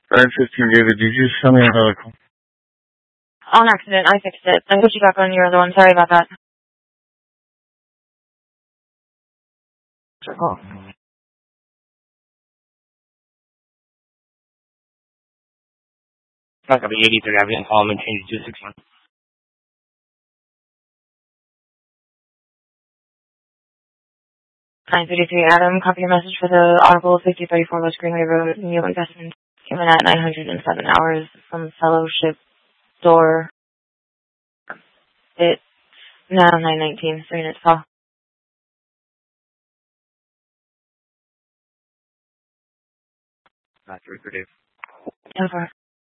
9:15, David, did you send me another call? On accident, I fixed it. I put you back on your other one. Sorry about that. Oh. Not gonna be 83 Avenue in Palm and change it to 61. 933 Adam, copy your message for the Audible 5034 West Greenway Road, new investment. Came in at 907 hours from fellowship door. It's now 919, 3 minutes call. Not 3 for Dave. Over.